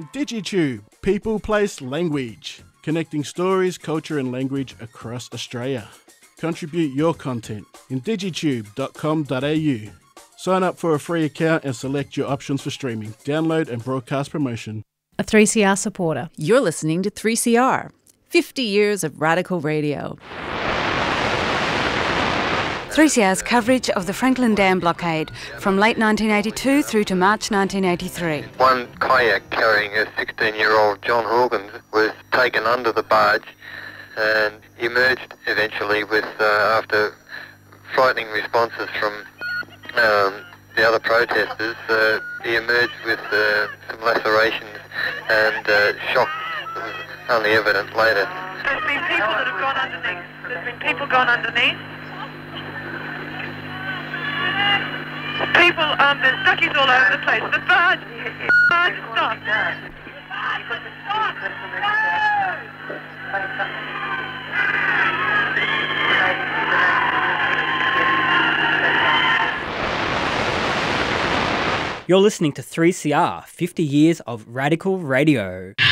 DigiTube, People, Place, Language, connecting stories, culture and language across Australia. Contribute your content in digitube.com.au. Sign up for a free account and select your options for streaming, download and broadcast promotion. A 3CR supporter. You're listening to 3CR, 50 years of radical radio. 3CR's coverage of the Franklin Dam blockade from late 1982 through to March 1983. One kayak carrying a 16-year-old John Hawkins was taken under the barge and emerged eventually with, after frightening responses from the other protesters, he emerged with some lacerations and shock that was only evident later. There's been people that have gone underneath. There's been people gone underneath. People, there's duckies all over the place. The barge stopped. You're listening to 3CR, 50 years of radical radio.